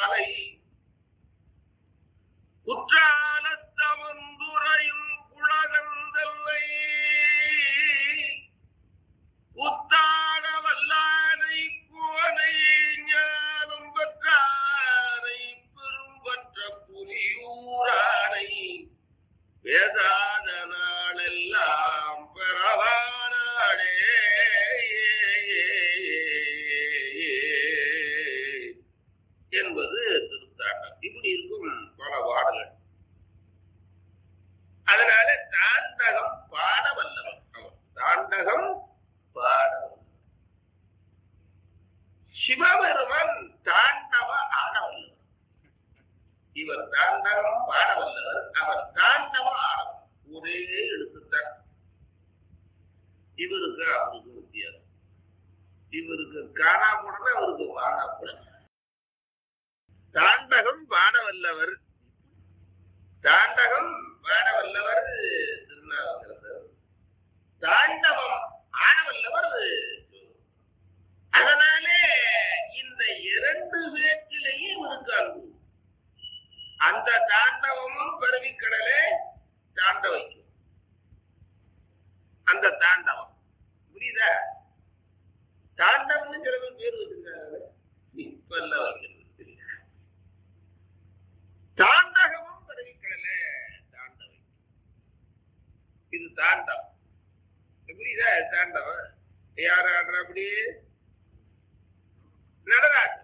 மாலை குற்றாலத்தமந்துரையும் குளகந்தல்லை உத்தாட வல்லானை கோனை ஞானம் பெற்றானை பெரும்பற்ற புலியூரானை வேதாத நாளெல்லாம் பெறவானாடே என்பது திருத்தாட்டம். இப்படி இருக்கும் பல பாடல்கள். அதனால தாண்டகம் பாட வல்லவன் அவன். தாண்டகம் பாட வல்லவன். சிவபெருமன் தாண்டவ ஆட வல்லவன். இவர் தாண்டகம் பாட வல்லவர், அவர் தாண்டவ ஆடவர். ஒரே எழுத்துத்தான். இவருக்கு அவருக்கு வித்தியாசம். இவருக்கு காணா போடனா அவருக்கு வாடா போட. தாண்டகம் பாட வல்லவர், தாண்டகம் பாட வல்லவர் திருநாவுக்கரசர், தாண்டவம் ஆட வல்லவர். அதனாலே இந்த இரண்டு பேச்சிலேயே இவருக்கு அன்பு. அந்த தாண்டவமும் பரவிக்கடலே தாண்ட வைக்கும். அந்த தாண்டவம் புரியுதா? தாண்டவம்னு சில பேர் பேர் வச்சிருக்காங்க, இப்ப எல்லாம் வைக்கிறது. தாண்டகமும் பரவிக்கடலே தாண்ட வைக்கும். இது தாண்டவம். புரியுதா? தாண்டவம் யார் ஆடுற? அப்படி நடராஜன்.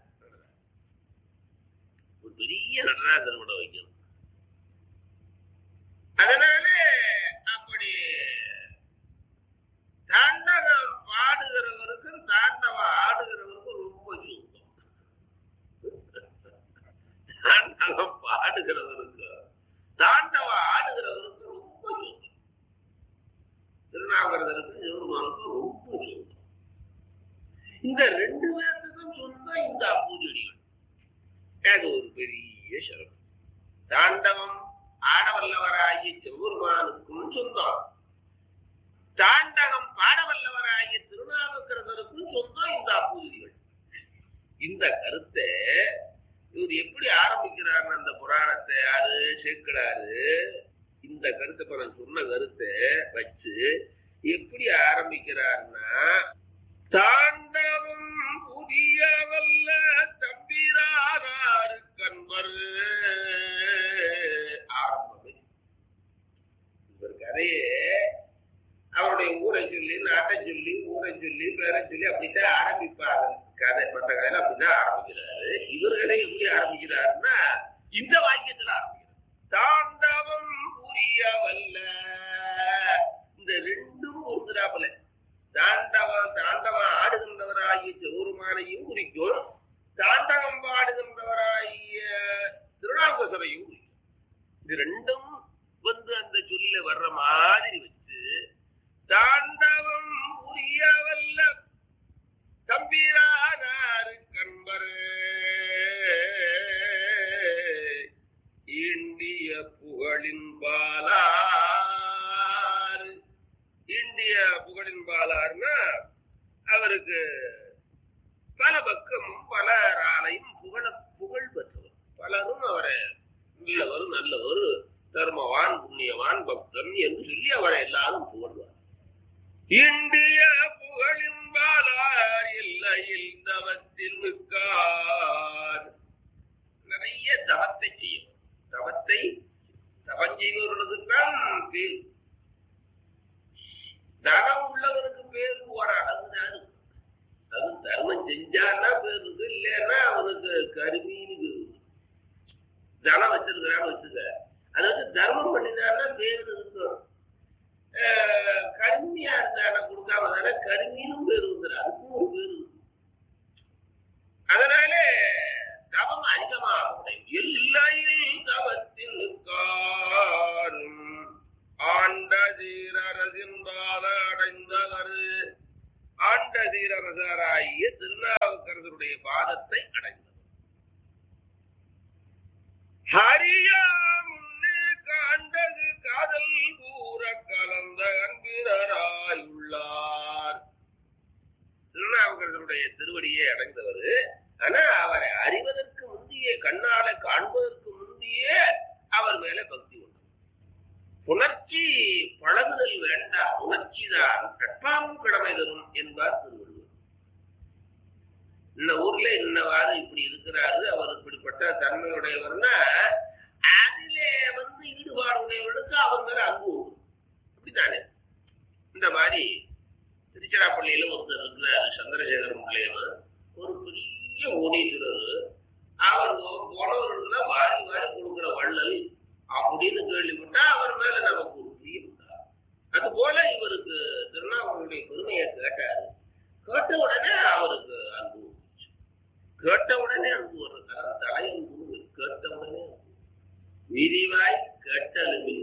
ஒரு பெரிய நடராஜன் கூட வைக்கணும். அதனாலே அப்படி தாண்டவம் பாடுகிறவருக்கும் தாண்டவம் ஆடுகிறவருக்கும் ரொம்ப சுத்தம். தாண்டவம் பாடுகிறவருக்கு தாண்டவம் ஆடுகிறவருக்கு ரொம்ப சுத்தம். திருநாவுக்கரசருக்கு சிவபெருமானுக்கு ரொம்ப சுத்தம். இந்த ரெண்டு பேருக்கும் சொந்தம் இந்த பூஜடிகள். அது ஒரு பெரிய சிறப்பு. தாண்டவம் ஆடவல்லவராகிய சிவபெருமானுக்கும் சொந்தம், தாண்டகம் பாடவல்லவராகிய திருநாவுக்கரசருக்கும் சொந்தம் இந்த பூஜைகள். இந்த கருத்தை இவர் எப்படி ஆரம்பிக்கிறார் அந்த புராணத்தை? யாரு? சேக்கிழாரு. இந்த கருத்தை இப்ப நான் சொன்ன கருத்தை வச்சு எப்படி ஆரம்பிக்கிறார்னா, தாண்டவம் புதிய வல்ல தம்பிரானார் கண்பர். ஆரம்பமே இவர் கதையே அவருடைய ஊரை சொல்லி, நாட்டை சொல்லி, ஊரை சொல்லி, பேரை சொல்லி அப்படித்தான் ஆரம்பிப்பாங்க. கதை மற்ற கதையில அப்படித்தான் ஆரம்பிக்கிறாரு. இவர்களே எப்படி ஆரம்பிக்கிறாருன்னா இந்த வாக்கியத்துல ஆரம்பிக்கிறார். தாண்டவம் புரிய வல்ல. இந்த ரெண்டும் ஒருத்தராப்புல. தாண்டவம் ஆடுகின்றவராகிய சிவபெருமானையும் குறிக்கும், தாண்டகம் பாடுகின்றவராகிய திருநாவுக்கரசரையும் குறிக்கும். இது ரெண்டும் அந்த சொல்ல வர்ற மாதிரி வச்சு தாண்டவம் புரியவல்ல தம்பிரானாரு கண்பர் இந்திய புகழின் பாலார். இந்திய புகழின் பாலார்னா அவருக்கு பல பக்கமும் பலராலையும் புகழ் பெற்றவர். பலரும் அவரை நல்லவர், தர்மவான், புண்ணியவான், பக்தன் என்று சொல்லி அவரை எல்லாரும் புகழ்வார். இந்திய புகழின் பாலார் இல்லையில் தவத்தில் நிற்கார். நிறைய தவத்தை செய்யும். தவம் செய்வர்களுக்குத்தான் பேர். தனம் உள்ளவனுக்கு பேரு ஒரு அளவுதான். அது தர்மம் செஞ்சான்னா பேர் இருக்கு, இல்லைன்னா அவனுக்கு கருமின்னு தனம் வச்சிருக்கிறான்னு வச்சுக்க. அதாவது தர்மம் பண்ணினான்னா பேர் இருக்கும். கருமியா இருந்தான கொடுக்காம தானே கருமின்னு பேர் வந்துடும். அதுக்கும் ஒரு பேர் இருக்கு. அதனால தவம் அதிகமாக எல்லையில் தவத்தில் நிற்காரும் ஆண்ட தீரரசின்பால அடைந்தவர். ஆண்ட தீரரசராகிய திருநாவுக்கரசருடைய பாதத்தை அடைந்தவர். ஹரியா முன்னே காண்டது காதல் கூற கலந்த அன்பினராயுள்ளார். திருநாவுக்கரசருடைய திருவடியை அடைந்தவர். ஆனா அவரை அறிவதற்கு முந்தைய கண்ணாலே காண்பதற்கு முந்தையே அவர் மேல பக்தி உண்டு. புணர்ச்சி பழகுதல் வேண்டாம், உணர்ச்சிதான் கற்பாமும் கடமை தரும் என்பார் திருவள்ளுவர். இந்த ஊர்ல இன்னவாறு இப்படி இருக்கிறாரு, அவர் இப்படிப்பட்ட தன்மையுடையவர்னா அதிலே ஈடுபாடு உடையவர்களுக்கு அவர் மேல அன்பு உண்டு. அப்படித்தானே? இந்த மாதிரி திருச்சிராப்பள்ளியில ஒருத்தர் இருக்கிறார், சந்திரசேகரம் பிள்ளையவர், ஒரு பெரிய ஓடீஸ்வரர். அவர் போனவர்களுக்கு வாரி வாரி கொடுக்குற வள்ளல் அப்படின்னு கேள்விப்பட்டா அவர் மேல நமக்கு ஒரு பிரியம் உண்டா. அது போல இவருக்கு திருவண்ணாமலையுடைய பெருமையை கேட்டாரு. கேட்ட உடனே அவருக்கு அன்பு, கேட்ட உடனே அன்பு வர்றது தலையின் குரு. கேட்ட உடனே விரிவாய் கேட்டலுமே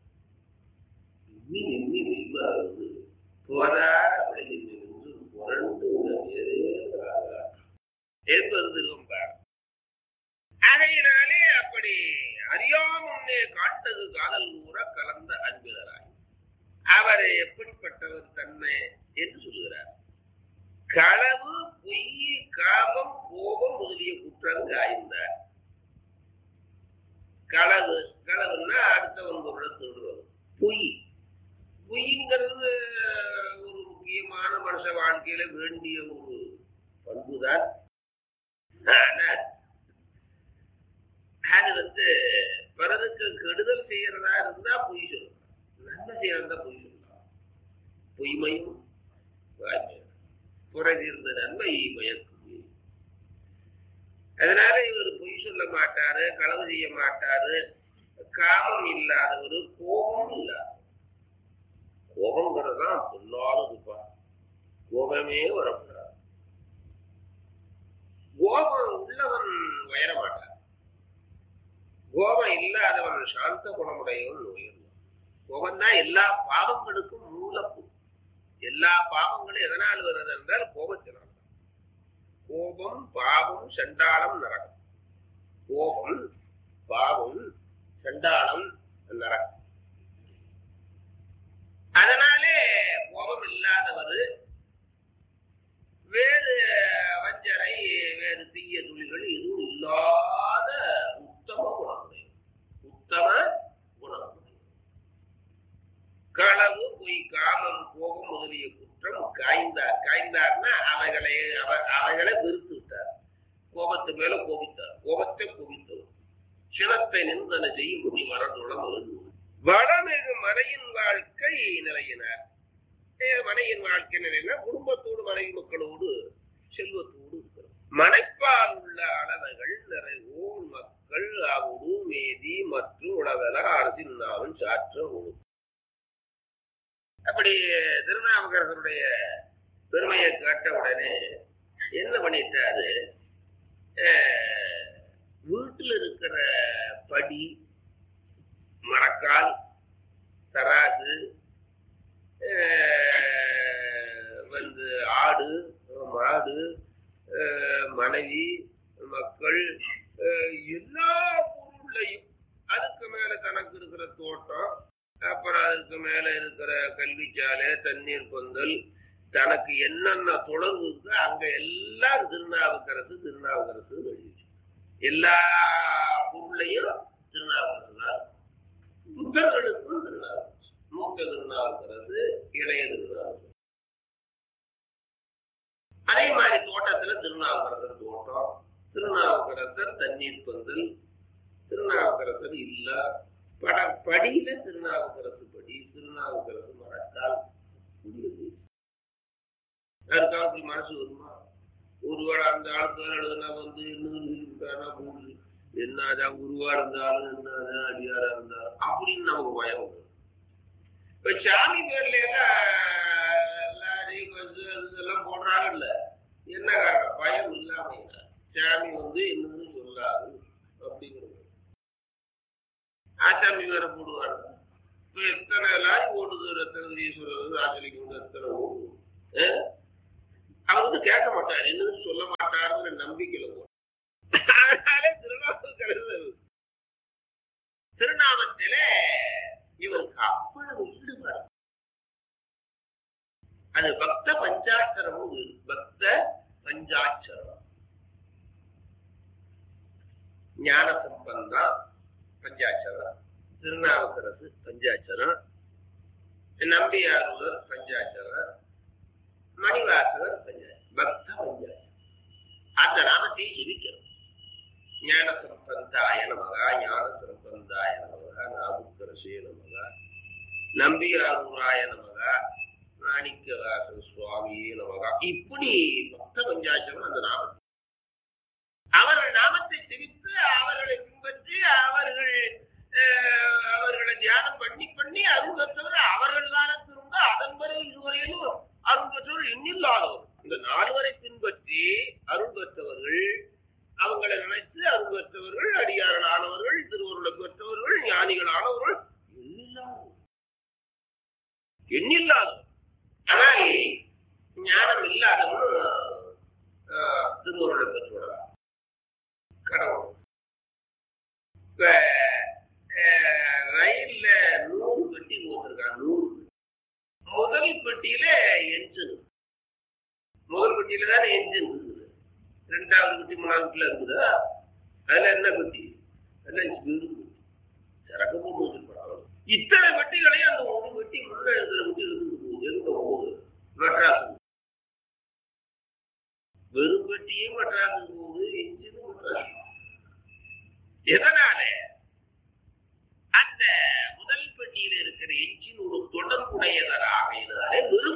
எண்ணி விரிவாகுது போதார் அப்படின்னு புரண்டு என்பது திருவம்பார். அதையினாலே அப்படி அறியாமலே காட்டது காதல் ஊற கலந்த அன்பினராய் அவர் எப்படிப்பட்டவர் தன்மை என்று சொல்கிறார். களவு, பொய், காமம், கோபம் முதலிய குற்றங்கள் ஆய்ந்தார். களவுன்னா அடுத்தவன் பொருளை திருடுவது. பொய்ங்கிறது ஒரு முக்கியமான மனுஷ வாழ்க்கையில வேண்டிய ஒரு பண்புதான். அது பிறருக்கு கெடுதல் செய்யறதா இருந்தா பொய் சொல்லலாம், நன்மை செய்யறதா பொய் சொல்லலாம். பொய்மையும் புறதீர்ந்த நன்மை மயக்கும். அதனால இவர் பொய் சொல்ல மாட்டாரு, களவு செய்ய மாட்டாரு, காமம் இல்லாதவரு, கோபம் இல்லாத. கோபங்கிறதான் பொல்லாததுப்பா, கோபமே வரக்கூடாது. கோபம் உள்ளவன் உயர மாட்டான், கோபம் இல்லாதவன் சாந்த குணமுடையவன் உயர்வான். கோபம் தான் எல்லா பாவங்களுக்கும் மூலப்பு. எல்லா பாவங்களும் எதனால் வருது என்றால் கோபத்தினால். கோபம், பாவம், சண்டாளம், நரகம். கோபம், பாவம், சண்டாளம், நரகம். அதனாலே கோபம் இல்லாதவர் வேறு வஞ்சரை, வேறு தீய துளிகள் எதுவும் இல்லாத உத்தம குணமுடைய, உத்தம குணமுடைய. களவு, பொய், காமம், கோபம் முதலிய குற்றம் காய்ந்தார்னா அவைகளை வெறுத்து விட்டார். கோபத்து மேல கோபித்தார், கோபத்தை கோபித்தவர். சினத்தை நிந்தனை செய்யும் முடி மரத்துளம் வளமிகு மனையின் வாழ்க்கை நிலையினார். மனையின் வாழ்க்கை நிலையினா குடும்பத்தோடு, மனைவி மக்களோடு, செல்வத்தோடு இருக்கிறோம். மனைப்பால் உள்ள அளவைகள் நிறைவோர் மக்கள் அவுடு மேதி மற்றும் உணவென அரசின் நாவன் சாற்ற உணவு. அப்படி திருநாவுக்கரசருடைய பெருமையை கேட்ட உடனே என்ன பண்ணிட்டாரு, வீட்டில் இருக்கிற படி, மரக்கால், தராசு, ஆடு, மாடு, மனைவி, மக்கள், எல்லா பொருளையும், அதுக்கு மேல தனக்கு இருக்கிற தோட்டம், அப்புறம் அதுக்கு மேல இருக்கிற கல்விச்சாலை, தண்ணீர் பந்தல், தனக்கு என்னென்ன தொடர்பு இருக்கு அங்க எல்லாம் திருநாவுக்கரசு திருநாவுக்கரசு எழுதிச்சு. எல்லா பொருளையும் திருநாவுக்கரசு தான். புத்தர்களுக்கும் திருநாவுக்கரசு, மூத்த திருநாவுக்கரசு, இளைய திருநாவுக்கரசு. அதே மாதிரி தோட்டத்துல திருநாவுக்கரசர் தோட்டம், திருநாவுக்கரசர் தண்ணீர் பந்தல், திருநாவுக்கரசர் இல்ல படியில திருநாவுக்கரசு படி, திருநாவுக்கரசு மரத்தால் முடியுது. யாருக்காவது அப்படி மனசு வருமா? ஒருவாடு அந்த ஆளுக்கு எழுதுனா போகுது, என்னதான் குருவா இருந்தாலும் என்னதான் அடியாரா இருந்தாலும் அப்படின்னு நமக்கு பயம் வரும். இப்ப சாமி பேர்ல இதெல்லாம் போடுறாங்கல்ல, என்ன காரணம்? பயம் இல்லாம சாமி என்னன்னு சொல்லாது அப்படிங்கிறது. ஆசாமி வேற போடுவாங்க. இப்ப எத்தனை லாரி ஓடுது, ரத்தனகிரீஸ்வரர் ராஜலிங்கம் எத்தனை ஓடுது. அவர் கேட்க மாட்டார், என்னன்னு சொல்ல மாட்டாருங்கிற நம்பிக்கையில போடும். அதனாலே திருநாவுக்கரசர் திருநாமத்தில இவருக்கு அவ்வளவு ஈடுபாடு. அது பக்த பஞ்சாட்சரமும், பக்த பஞ்சாட்சரம். ஞான சம்பந்தம் பஞ்சாட்சரம், திருநாவுக்கரசு பஞ்சாட்சரம், நம்பியாரூர் பஞ்சாட்சரம், மணிவாசகர் பஞ்சாட்சரம், பக்த பஞ்சாட்சரம். அந்த நாமத்தை ஜெபிக்கணும். ஞான சம்பந்தாய நமகா, ஞான சம்பந்தாய நமகா, நாவுக்கரசே நமகா, நம்பியாரூராய நமகா, மாணிக்கவாச சுவாமியே நமகா. இப்படி பக்த பஞ்சாட்சரம் அந்த நாமம். அவர்கள் நாமத்தை தெரிவித்து அவர்களை பின்பற்றி அவர்களை தியானம் பண்ணி பண்ணி அருள் பெற்றவர் அவர்கள் தானே திரும்ப அதன் பிறகு இதுவரையிலும் அருள் பெற்றவர் எண்ணில்லாதவர். இந்த 4 வரை பின்பற்றி அருள் பெற்றவர்கள், அவங்களை நினைத்து அருள் பெற்றவர்கள், அடியார்களானவர்கள், திருவருளை பெற்றவர்கள், ஞானிகளானவர்கள் எண்ணில்லாதவர். ஆனால் ஞானம் இல்லாதவர்கள் திருவருளை பெற்றுள்ளார். கடவுள் இப்ப ரயில்ல 100 பெட்டி போட்டிருக்காங்க. 100 முதல் பெட்டியில என்ஜின், முதல் பெட்டியில தானே என்ஜின் இருக்குது. 2வது பெட்டி 3வது பெட்டில இருக்குதா? அதுல என்ன பெட்டி? அதெல்லாம் சரக்கு போட்டு வச்சிருப்பாங்க. இத்தனை பெட்டிகளையும் அந்த ஒரு பெட்டி முன்ன இருக்கிற பெட்டி இருக்குது. எங்க போகுது? மெட்ராஸ். வெறும் பெட்டியும் மெட்ராஸுக்கு போகுது, என்ஜினும் மெட்ராஸ். எதனால? அந்த முதல் பெட்டியில இருக்கிற என்ஜின் ஒரு தொடர்புடையதாக வெறும்